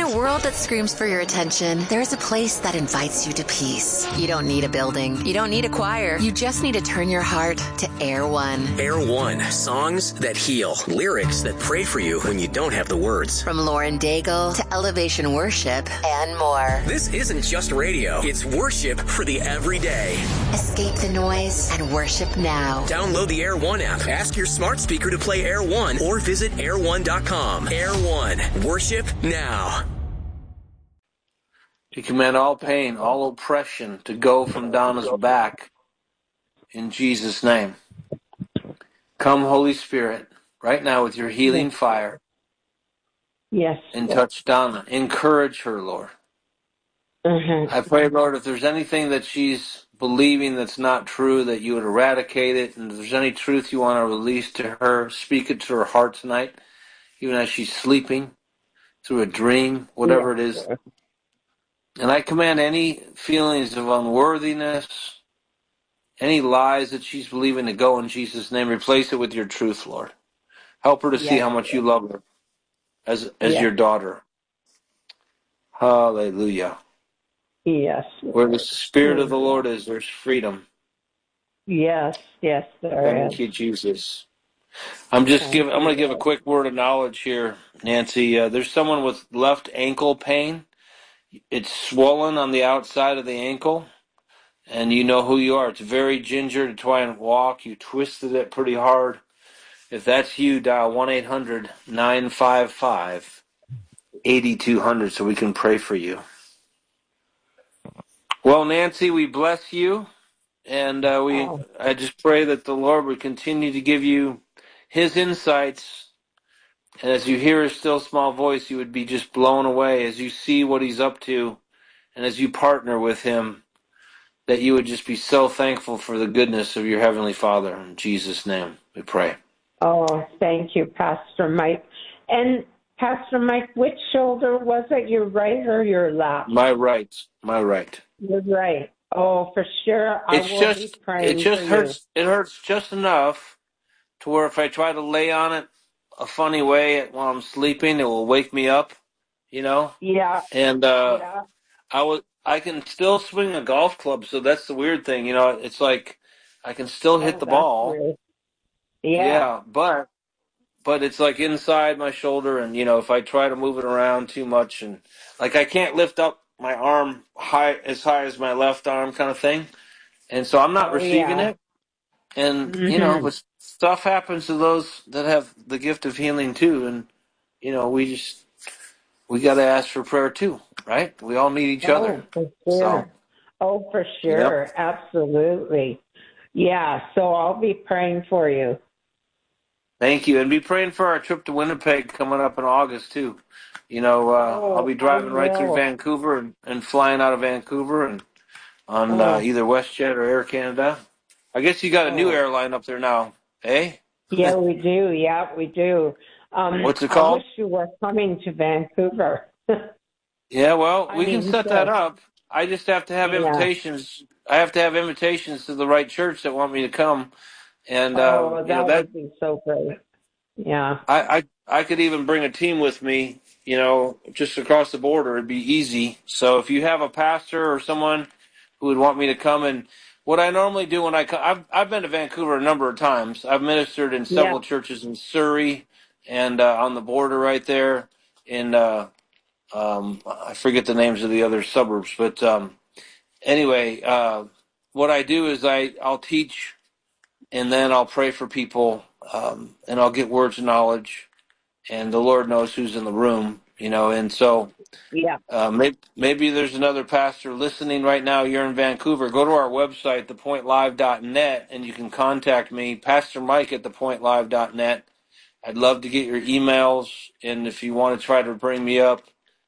a world that screams for your attention, there's a place that invites you to peace. You don't need a building. You don't need a choir. You just need to turn your heart to Air One. Air One. Songs that heal. Lyrics that pray for you when you don't have the words. From Lauren Daigle to Elevation Worship and more. This isn't just radio. It's worship for the everyday. Escape the noise and worship now. Download the Air One app. Ask your smart speaker to play Air One or visit air1.com. Air One. Worship now. To command all pain, all oppression to go from Donna's back in Jesus' name. Come, Holy Spirit, right now with your healing fire. Yes. And touch Donna. Encourage her, Lord. I pray, Lord, if there's anything that she's believing that's not true, that you would eradicate it. And if there's any truth you want to release to her, speak it to her heart tonight, even as she's sleeping, through a dream, whatever it is. And I command any feelings of unworthiness, any lies that she's believing to go in Jesus' name. Replace it with your truth, Lord. Help her to see how much you love her as your daughter. Hallelujah. Yes. Where the Spirit of the Lord is, there's freedom. Yes, there Thank you, Jesus. I'm going to give a quick word of knowledge here, Nancy. There's someone with left ankle pain. It's swollen on the outside of the ankle, and you know who you are. It's very ginger to try and walk. You twisted it pretty hard. If that's you, dial 1-800-955-8200 so we can pray for you. Well, Nancy, we bless you, and I just pray that the Lord would continue to give you His insights, and as you hear His still small voice, you would be just blown away as you see what He's up to, and as you partner with Him, that you would just be so thankful for the goodness of your Heavenly Father. In Jesus' name, we pray. Oh, thank you, Pastor Mike. And Pastor Mike, which shoulder was it, your right or your left? My right. You're right. Oh, for sure. I will be praying for you. It hurts just enough to where if I try to lay on it a funny way while I'm sleeping, it will wake me up, you know? Yeah. And I can still swing a golf club, so that's the weird thing, you know. It's like I can still hit the ball. Weird. Yeah, but it's like inside my shoulder, and, you know, if I try to move it around too much, and like I can't lift up my arm high as my left arm kind of thing. And so I'm not receiving it. And, you know, but stuff happens to those that have the gift of healing too. And, you know, we got to ask for prayer too, right? We all need each other. For sure. For sure. Yep. Absolutely. Yeah. So I'll be praying for you. Thank you. And be praying for our trip to Winnipeg coming up in August too. You know, I'll be driving right through Vancouver and flying out of Vancouver and on either WestJet or Air Canada. I guess you got a new airline up there now, eh? Yeah, we do. Yeah, we do. What's it called? I wish you were coming to Vancouver. Yeah, well, we can set that up. I just have to have invitations. I have to have invitations to the right church that want me to come. And that would be so great. Yeah. I could even bring a team with me, you know, just across the border. It'd be easy. So if you have a pastor or someone who would want me to come, and what I normally do when I come, I've been to Vancouver a number of times. I've ministered in several churches in Surrey and on the border right there in I forget the names of the other suburbs, but anyway, what I do is I'll teach, and then I'll pray for people, and I'll get words of knowledge, and the Lord knows who's in the room, you know, and so maybe there's another pastor listening right now. You're in Vancouver. Go to our website, thepointlive.net, and you can contact me, Pastor Mike at thepointlive.net. I'd love to get your emails, and if you want to try to bring me up,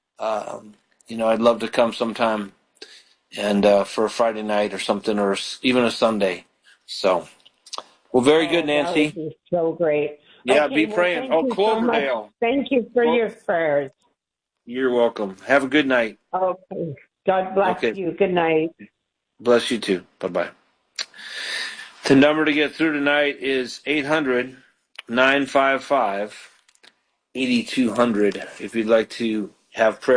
you know, I'd love to come sometime and for a Friday night or something, or even a Sunday. So, well, very good, Nancy. That would be so great. Yeah, okay, be praying. Cloverdale. So thank you for your prayers. You're welcome. Have a good night. Okay. God bless you. Good night. Bless you too. Bye-bye. The number to get through tonight is 800-955-8200 if you'd like to have prayer.